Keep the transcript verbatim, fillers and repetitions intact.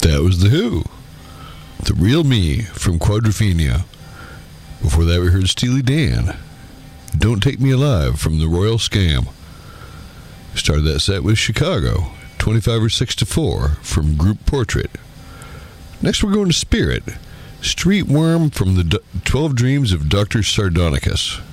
That was The Who. The Real Me from Quadrophenia. Before that, we heard Steely Dan. Don't Take Me Alive from The Royal Scam. Started that set with Chicago. twenty-five or six to four from Group Portrait. Next, we're going to Spirit. Street Worm from the D- twelve Dreams of Doctor Sardonicus.